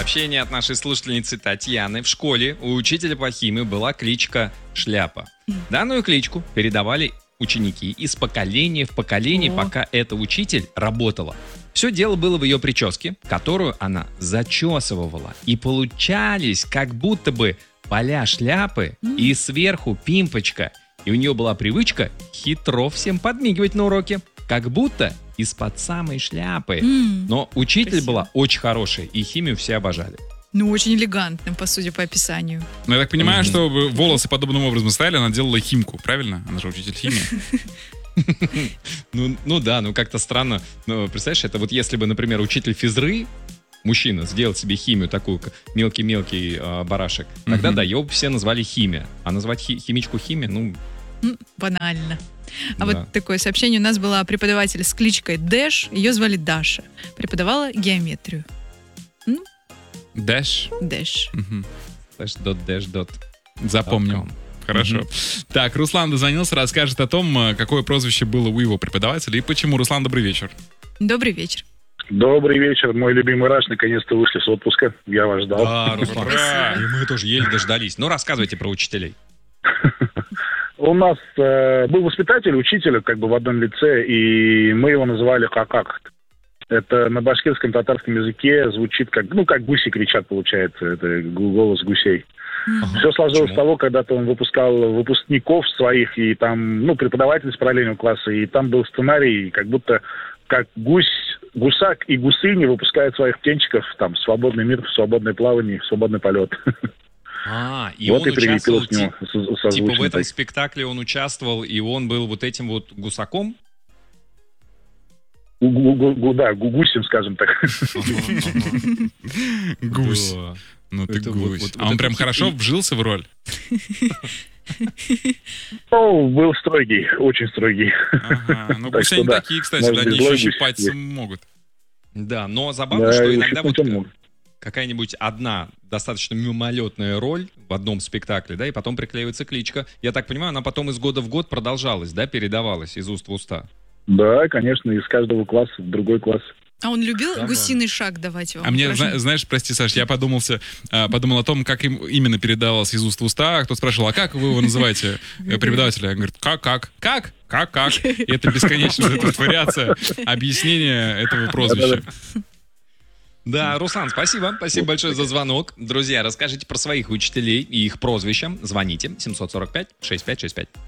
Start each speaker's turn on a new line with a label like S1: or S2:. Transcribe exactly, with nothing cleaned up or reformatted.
S1: сообщение от нашей слушательницы Татьяны. В школе у учителя по химии была кличка Шляпа. Данную кличку передавали ученики из поколения в поколение, О. пока эта учитель работала. Все дело было в ее прическе, которую она зачесывала. И получались как будто бы поля шляпы mm. и сверху пимпочка. И у нее была привычка хитро всем подмигивать на уроке. Как будто из-под самой шляпы. Mm. Но учитель Красиво. была очень хорошая, и химию все обожали.
S2: Ну, очень элегантным, по сути, по описанию.
S3: Ну, я так понимаю, mm-hmm. что волосы подобным образом стояли, она делала химку, правильно? Она же учитель химии.
S1: ну, ну да, ну как-то странно. Ну, представляешь, это вот если бы, например, учитель физры, мужчина, сделал себе химию, такую мелкий-мелкий э, барашек, тогда, mm-hmm. да, его бы все назвали химия. А назвать хи- химичку химия, ну...
S2: Mm, банально. А
S1: да.
S2: вот такое сообщение. У нас была преподаватель с кличкой Дэш, ее звали Даша. Преподавала геометрию. Ну,
S3: Дэш?
S2: Дэш.
S1: Дэш, дот, дэш, дот.
S3: Запомнил. Хорошо. Mm-hmm. Так, Руслан дозвонился, расскажет о том, какое прозвище было у его преподавателя и почему. Руслан, добрый вечер.
S2: Добрый вечер.
S4: Добрый вечер. Мой любимый Раш наконец-то вышли с отпуска. Я вас ждал.
S1: Да, Руслан. И мы тоже еле дождались. Ну, рассказывайте про учителей.
S4: У нас э, был воспитатель, учитель как бы в одном лице, и мы его называли Хакак. Это на башкирском татарском языке звучит как, ну, как гуси кричат, получается. Это голос гусей. Ага. Все сложилось с того, когда-то он выпускал выпускников своих, и там, ну, преподаватель с параллельного класса, и там был сценарий, как будто как гусь, гусак и гусыни выпускают своих птенчиков там в свободный мир, в свободное плавание, в свободный полет.
S1: А, и
S4: вот
S1: он
S4: и
S1: участвовал,
S4: к нему,
S1: тип, типа в этом спектакле он участвовал, и он был вот этим вот гусаком?
S4: Гу-гу-гу, да, гугусем, скажем так.
S3: Гусь. Ну ты гусь. А он прям хорошо вжился в роль?
S4: Ну, был строгий, очень строгий.
S3: Ага, ну гуси они такие, кстати, они еще щипать могут.
S1: Да, но забавно, что иногда вот какая-нибудь одна достаточно мимолетная роль в одном спектакле, да, и потом приклеивается кличка. Я так понимаю, она потом из года в год продолжалась, да, передавалась из уст в уста.
S4: Да, конечно, из каждого класса в другой класс.
S2: А он любил да, гусиный шаг давать вам?
S3: А мне, зна- знаешь, прости, Саш, я подумался, подумал о том, как им именно передавалось из уст в уста. Кто спрашивал, а как вы его называете, преподавателя? Он говорит, как, как, как, как, как. И это бесконечная вариация объяснения этого прозвища.
S1: Да, Руслан, спасибо. Спасибо большое за звонок. Друзья, расскажите про своих учителей и их прозвища. Звоните семь сорок пять шестьдесят пять шестьдесят пять.